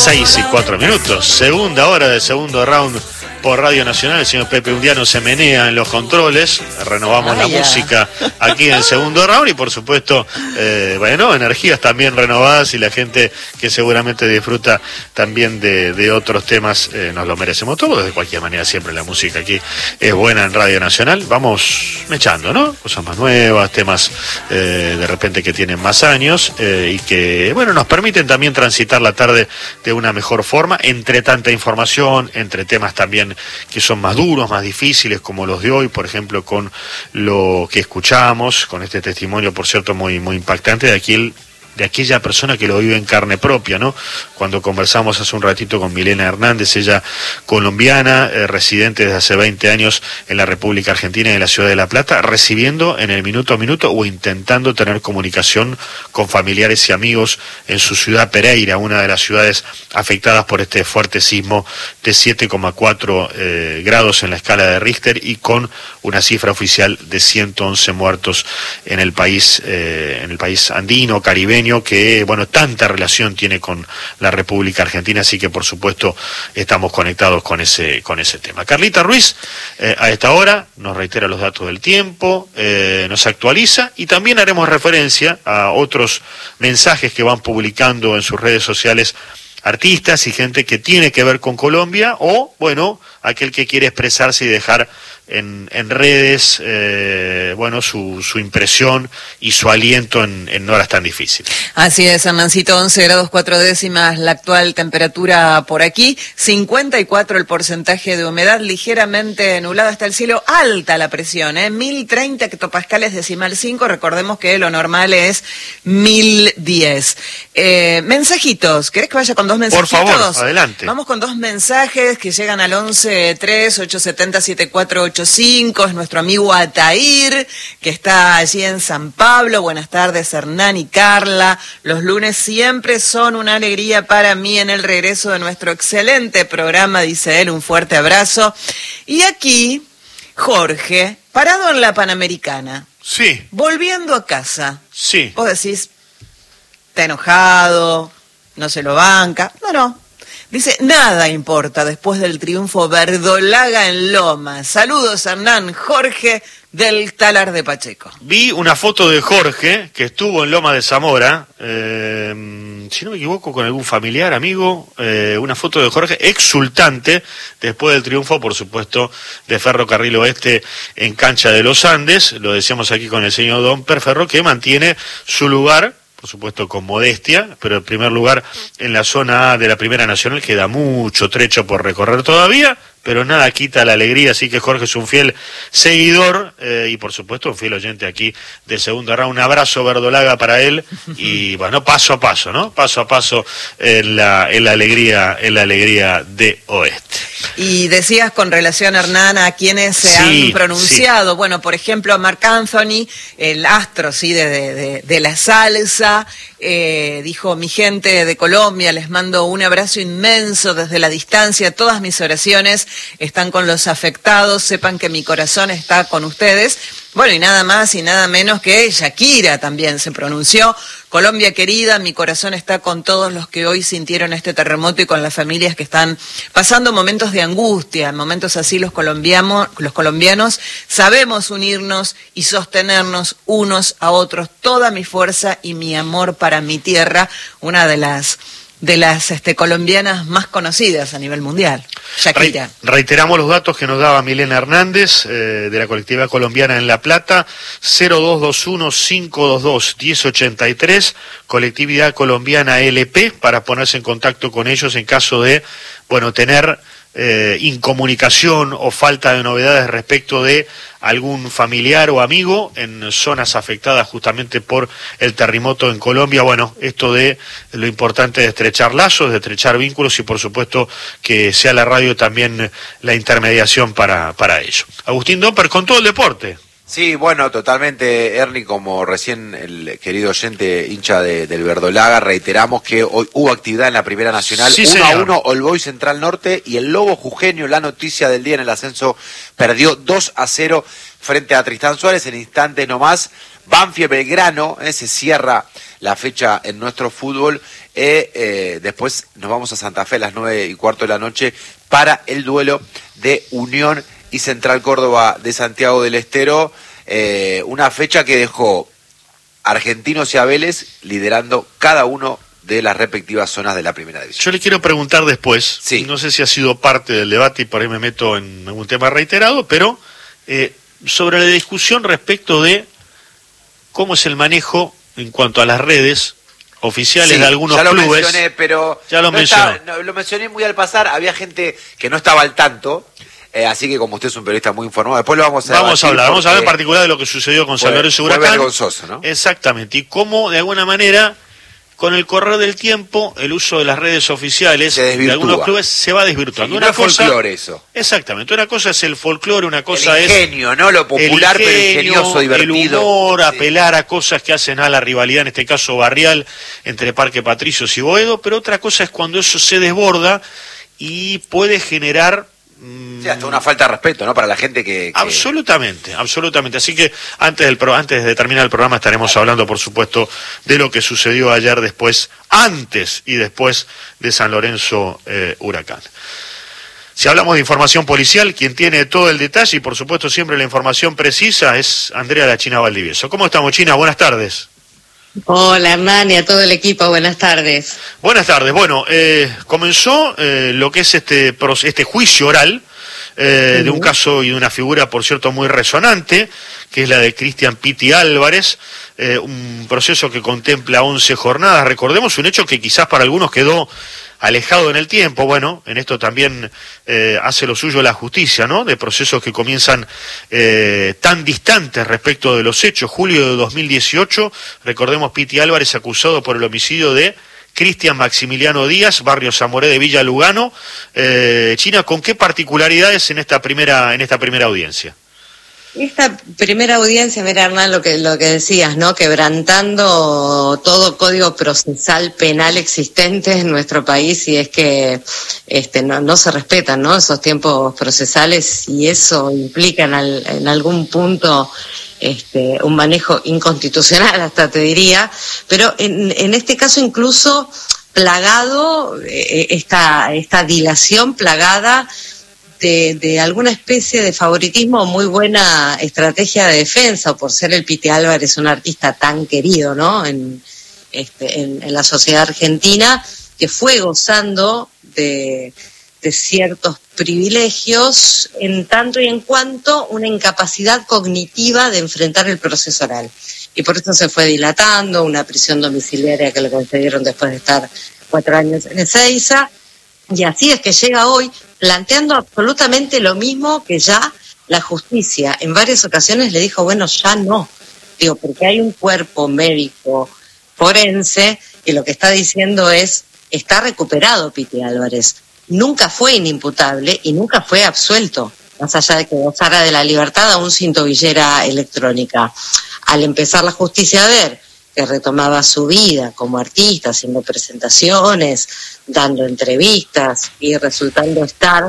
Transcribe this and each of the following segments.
6:04. Segunda hora del segundo round por Radio Nacional. El señor Pepe Undiano se menea en los controles. Renovamos la música aquí en el segundo round y por supuesto, energías también renovadas y la gente que seguramente disfruta también de otros temas, nos lo merecemos todos. De cualquier manera, siempre la música aquí es buena en Radio Nacional. Vamos mechando, ¿no? Cosas más nuevas, temas de repente que tienen más años y que, nos permiten también transitar la tarde de una mejor forma, entre tanta información, entre temas también que son más duros, más difíciles, como los de hoy, por ejemplo, con lo que escuchamos, con este testimonio, por cierto, muy, muy impactante de aquella persona que lo vive en carne propia, ¿no? Cuando conversamos hace un ratito con Milena Hernández, ella colombiana, residente desde hace 20 años en la República Argentina y en la ciudad de La Plata, recibiendo en el minuto a minuto o intentando tener comunicación con familiares y amigos en su ciudad Pereira, una de las ciudades afectadas por este fuerte sismo de 7,4 grados en la escala de Richter y con una cifra oficial de 111 muertos en el país andino, caribeño, que, tanta relación tiene con la República Argentina, así que por supuesto estamos conectados con ese tema. Carlita Ruiz, a esta hora, nos reitera los datos del tiempo, nos actualiza y también haremos referencia a otros mensajes que van publicando en sus redes sociales artistas y gente que tiene que ver con Colombia o, aquel que quiere expresarse y dejar en redes, su impresión y su aliento en horas tan difíciles. Así es, Hernancito, 11 grados 4 décimas la actual temperatura por aquí, 54 el porcentaje de humedad, ligeramente nublado hasta el cielo, alta la presión, 1030 hectopascales decimal 5, recordemos que lo normal es 1010. Mensajitos, ¿querés que vaya con dos mensajitos? Por favor, adelante. Vamos con dos mensajes que llegan al 11-3-870-7485, es nuestro amigo Atair, que está allí en San Pablo. Buenas tardes, Hernán y Carla. Los lunes siempre son una alegría para mí en el regreso de nuestro excelente programa, dice él, un fuerte abrazo. Y aquí, Jorge, parado en la Panamericana. Sí. Volviendo a casa. Sí. Vos decís, está enojado, no se lo banca. No. Dice, nada importa después del triunfo verdolaga en Loma. Saludos, Hernán. Jorge del Talar de Pacheco. Vi una foto de Jorge, que estuvo en Loma de Zamora, si no me equivoco, con algún familiar, amigo, una foto de Jorge exultante después del triunfo, por supuesto, de Ferrocarril Oeste en Cancha de los Andes. Lo decíamos aquí con el señor Don Perferro, que mantiene su lugar, por supuesto con modestia, pero en primer lugar en la zona A de la Primera Nacional. Queda mucho trecho por recorrer todavía, pero nada quita la alegría, así que Jorge es un fiel seguidor y por supuesto un fiel oyente aquí de Segunda Round. Un abrazo verdolaga para él y paso a paso, ¿no? Paso a paso en la alegría de Oeste. Y decías con relación, Hernán, a quienes se han pronunciado, sí. Por ejemplo, a Marc Anthony, el astro, de la salsa, dijo: mi gente de Colombia, les mando un abrazo inmenso desde la distancia, todas mis oraciones están con los afectados, sepan que mi corazón está con ustedes. Y nada más y nada menos que Shakira también se pronunció: Colombia querida, mi corazón está con todos los que hoy sintieron este terremoto y con las familias que están pasando momentos de angustia. En momentos así los colombianos sabemos unirnos y sostenernos unos a otros. Toda mi fuerza y mi amor para mi tierra, una de las colombianas más conocidas a nivel mundial, Shakira. Reiteramos los datos que nos daba Milena Hernández, de la colectividad colombiana en La Plata: 0221-522-1083, colectividad colombiana LP, para ponerse en contacto con ellos en caso de, tener incomunicación o falta de novedades respecto de algún familiar o amigo en zonas afectadas justamente por el terremoto en Colombia. Esto de lo importante de estrechar lazos, de estrechar vínculos y por supuesto que sea la radio también la intermediación para ello. Agustín Domper con todo el deporte. Sí, totalmente, Ernie, como recién el querido oyente hincha del Verdolaga, reiteramos que hoy hubo actividad en la Primera Nacional, sí, 1-1 All Boys Central Norte, y el Lobo Jujeño, la noticia del día en el ascenso, perdió 2-0 frente a Tristán Suárez. En instantes nomás, Banfield Belgrano, se cierra la fecha en nuestro fútbol Después nos vamos a Santa Fe a las 9:15 de la noche para el duelo de Unión y Central Córdoba de Santiago del Estero. Una fecha que dejó Argentinos y a Vélez liderando cada uno de las respectivas zonas de la primera división. Yo le quiero preguntar después, sí. No sé si ha sido parte del debate y por ahí me meto en algún tema reiterado, pero sobre la discusión respecto de cómo es el manejo en cuanto a las redes oficiales de algunos clubes. Ya lo mencioné, pero ya lo lo mencioné muy al pasar, había gente que no estaba al tanto. Así que como usted es un periodista muy informado, después lo vamos a hablar. Vamos a hablar en particular de lo que sucedió con San Lorenzo y Huracán. Fue vergonzoso, ¿no? Exactamente. Y cómo, de alguna manera, con el correr del tiempo, el uso de las redes oficiales de algunos clubes se va desvirtuando. Sí, una cosa, folclore eso. Exactamente. Una cosa es el folclore, una cosa es... el ingenio, ¿no? Lo popular, pero ingenioso, divertido. El humor, apelar a cosas que hacen a la rivalidad, en este caso barrial, entre Parque Patricios y Boedo, pero otra cosa es cuando eso se desborda y puede generar... Sí, hasta una falta de respeto, ¿no? Para la gente que... Absolutamente. Así que antes de terminar el programa estaremos hablando, por supuesto, de lo que sucedió ayer antes y después de San Lorenzo Huracán. Si hablamos de información policial, quien tiene todo el detalle y, por supuesto, siempre la información precisa es Andrea La China Valdivieso. ¿Cómo estamos, China? Buenas tardes. Hola, Hernán, y a todo el equipo, buenas tardes. Buenas tardes. Bueno, comenzó lo que es este juicio oral de un caso y de una figura, por cierto, muy resonante, que es la de Cristian Piti Álvarez, un proceso que contempla 11 jornadas. Recordemos un hecho que quizás para algunos quedó alejado en el tiempo. Bueno, en esto también hace lo suyo la justicia, ¿no? De procesos que comienzan tan distantes respecto de los hechos. Julio de 2018, recordemos, Piti Álvarez acusado por el homicidio de Cristian Maximiliano Díaz, barrio Zamoré de Villa Lugano. China, ¿con qué particularidades en esta primera audiencia? Esta primera audiencia, mira, Hernán, lo que decías, ¿no? Quebrantando todo código procesal penal existente en nuestro país, y es que no se respetan, ¿no? Esos tiempos procesales, y eso implica en algún punto un manejo inconstitucional, hasta te diría, pero en este caso incluso plagado, esta dilación plagada de alguna especie de favoritismo o muy buena estrategia de defensa, o por ser el Piti Álvarez un artista tan querido, ¿no? en la sociedad argentina, que fue gozando de ciertos privilegios en tanto y en cuanto una incapacidad cognitiva de enfrentar el proceso oral. Y por eso se fue dilatando, una prisión domiciliaria que le concedieron después de estar 4 años en Ezeiza, y así es que llega hoy planteando absolutamente lo mismo que ya la justicia en varias ocasiones le dijo, bueno, ya no. Digo, porque hay un cuerpo médico forense que lo que está diciendo es, está recuperado Piti Álvarez. Nunca fue inimputable y nunca fue absuelto, más allá de que gozara de la libertad aún sin tobillera electrónica. Al empezar la justicia a ver que retomaba su vida como artista, haciendo presentaciones, dando entrevistas y resultando estar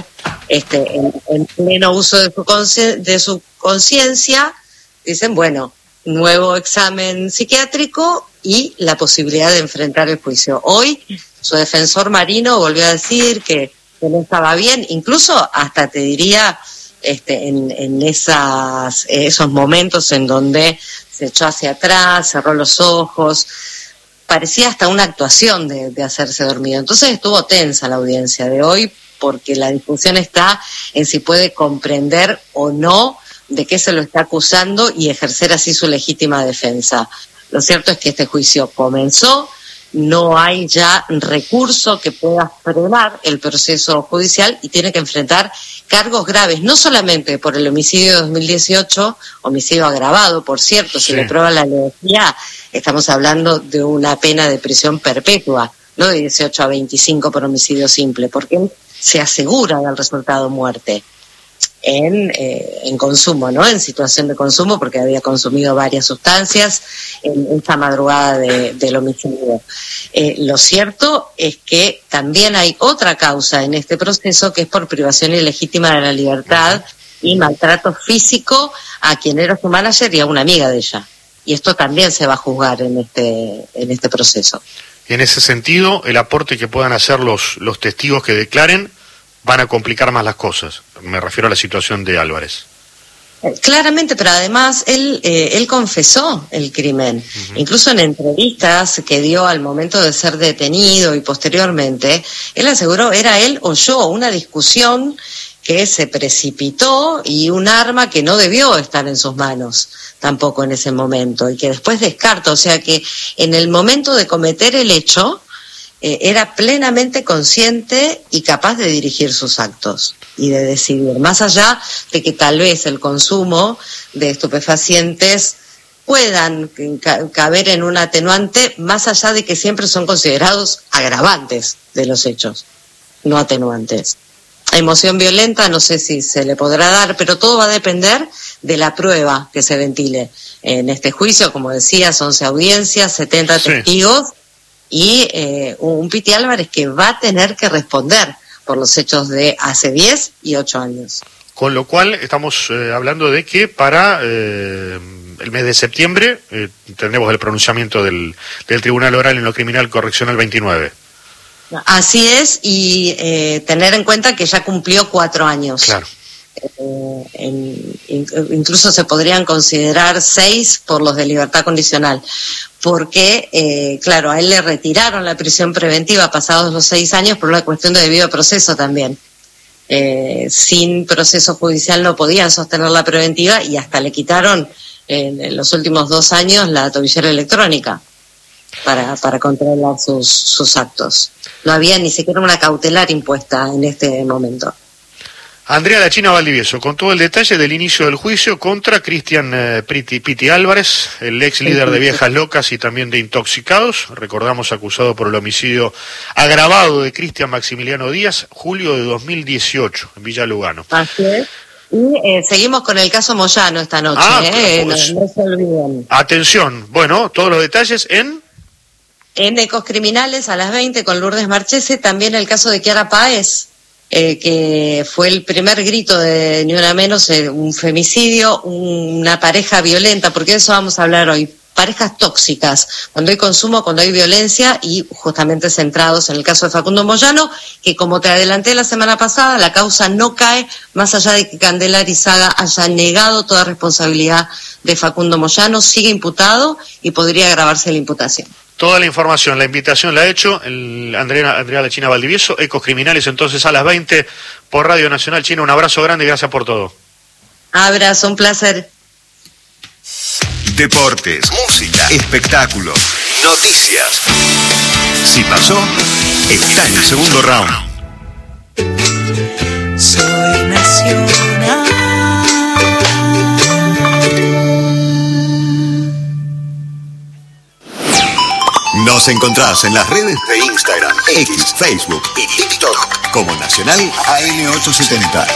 en pleno uso de su conciencia, dicen, bueno, nuevo examen psiquiátrico y la posibilidad de enfrentar el juicio. Hoy su defensor Marino volvió a decir que no estaba bien, incluso hasta te diría en esos momentos en donde se echó hacia atrás, cerró los ojos, parecía hasta una actuación de hacerse dormido. Entonces estuvo tensa la audiencia de hoy, porque la discusión está en si puede comprender o no de qué se lo está acusando y ejercer así su legítima defensa. Lo cierto es que este juicio comenzó, no hay ya recurso que pueda frenar el proceso judicial y tiene que enfrentar cargos graves, no solamente por el homicidio de 2018, homicidio agravado, por cierto, si le prueba la alevosía, estamos hablando de una pena de prisión perpetua, no de 18 a 25 por homicidio simple, porque se asegura del resultado muerte en consumo, ¿no? En situación de consumo, porque había consumido varias sustancias en esta madrugada del homicidio. Lo cierto es que también hay otra causa en este proceso, que es por privación ilegítima de la libertad y maltrato físico a quien era su manager y a una amiga de ella. Y esto también se va a juzgar en este proceso. Y en ese sentido, el aporte que puedan hacer los testigos que declaren van a complicar más las cosas. Me refiero a la situación de Álvarez. Claramente, pero además él confesó el crimen. Incluso en entrevistas que dio al momento de ser detenido y posteriormente, él aseguró, era él o yo, una discusión que se precipitó y un arma que no debió estar en sus manos tampoco en ese momento y que después descarta. O sea que en el momento de cometer el hecho era plenamente consciente y capaz de dirigir sus actos y de decidir, más allá de que tal vez el consumo de estupefacientes puedan caber en un atenuante, más allá de que siempre son considerados agravantes de los hechos, no atenuantes. Emoción violenta no sé si se le podrá dar, pero todo va a depender de la prueba que se ventile en este juicio. Como decías, 11 audiencias, 70 testigos y un Piti Álvarez que va a tener que responder por los hechos de hace 10 y 8 años. Con lo cual estamos hablando de que para el mes de septiembre tendremos el pronunciamiento del Tribunal Oral en lo Criminal Correccional 29. Así es, y tener en cuenta que ya cumplió 4 años. Claro. Incluso se podrían considerar 6 por los de libertad condicional, porque, claro, a él le retiraron la prisión preventiva pasados los 6 años por una cuestión de debido proceso también. Sin proceso judicial no podían sostener la preventiva y hasta le quitaron en los últimos 2 años la tobillera electrónica para controlar sus actos. No había ni siquiera una cautelar impuesta en este momento. Andrea La China Valdivieso, con todo el detalle del inicio del juicio contra Cristian Piti Álvarez, el ex líder de Viejas Locas y también de Intoxicados, recordamos acusado por el homicidio agravado de Cristian Maximiliano Díaz, julio de 2018, en Villa Lugano. Así es. Y seguimos con el caso Moyano esta noche, no se olviden. Atención, bueno, todos los detalles en Ecos Criminales a las 20 con Lourdes Marchese, también el caso de Kiara Páez, que fue el primer grito de Ni Una Menos, un femicidio, una pareja violenta, porque de eso vamos a hablar hoy, parejas tóxicas, cuando hay consumo, cuando hay violencia y justamente centrados en el caso de Facundo Moyano, que como te adelanté la semana pasada, la causa no cae, más allá de que Candela Arizaga haya negado toda responsabilidad de Facundo Moyano, sigue imputado y podría agravarse la imputación. Toda la información, la invitación la ha hecho Andrea La China Valdivieso, Ecos Criminales, entonces a las 20 por Radio Nacional. China, un abrazo grande y gracias por todo. Abrazo, un placer. Deportes, música, espectáculos, noticias. Si pasó, está en el segundo round. Soy nacional. Nos encontrás en las redes de Instagram, X, Facebook y TikTok como Nacional AM870.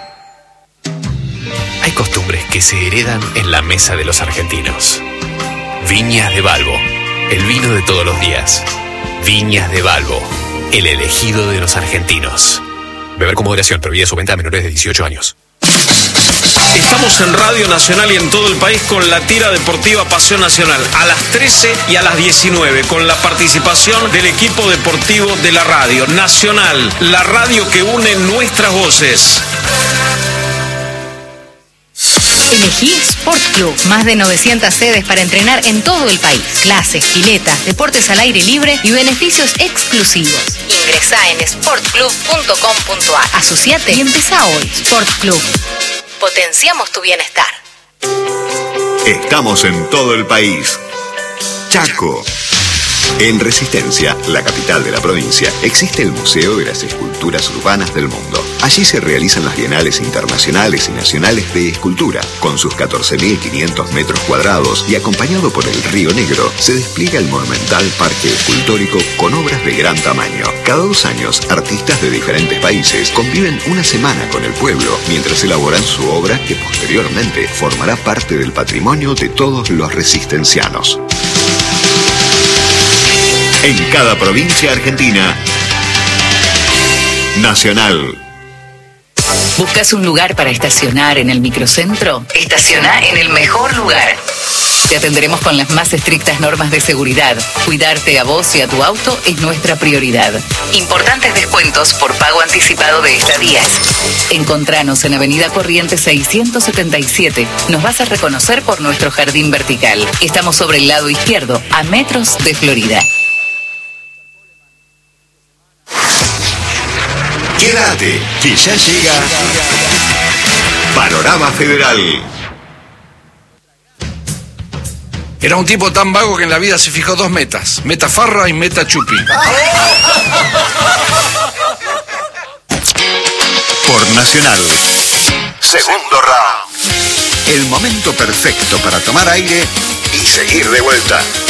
Hay costumbres que se heredan en la mesa de los argentinos. Viñas de Balbo, el vino de todos los días. Viñas de Balbo, el elegido de los argentinos. Beber con moderación, prohibida su venta a menores de 18 años. Estamos en Radio Nacional y en todo el país con la tira deportiva Pasión Nacional a las 13 y a las 19 con la participación del equipo deportivo de la Radio Nacional, la radio que une nuestras voces. Elegí Sport Club. Más de 900 sedes para entrenar en todo el país. Clases, piletas, deportes al aire libre y beneficios exclusivos. Ingresá en sportclub.com.ar. Asociate y empezá hoy. Sport Club. Potenciamos tu bienestar. Estamos en todo el país. Chaco. En Resistencia, la capital de la provincia, existe el Museo de las Esculturas Urbanas del Mundo. Allí se realizan las bienales internacionales y nacionales de escultura. Con sus 14.500 metros cuadrados y acompañado por el Río Negro, se despliega el monumental parque escultórico con obras de gran tamaño. Cada 2 años, artistas de diferentes países conviven una semana con el pueblo mientras elaboran su obra que posteriormente formará parte del patrimonio de todos los resistencianos. En cada provincia argentina, Nacional. ¿Buscas un lugar para estacionar en el microcentro? Estaciona en el mejor lugar. Te atenderemos con las más estrictas normas de seguridad. Cuidarte a vos y a tu auto es nuestra prioridad. Importantes descuentos por pago anticipado de estadías. Encontranos en Avenida Corrientes 677. Nos vas a reconocer por nuestro jardín vertical. Estamos sobre el lado izquierdo, a metros de Florida. Quédate, que ya llega Panorama Federal. Era un tipo tan vago que en la vida se fijó 2 metas: meta farra y meta chupi. Por Nacional. Segundo round. El momento perfecto para tomar aire y seguir de vuelta.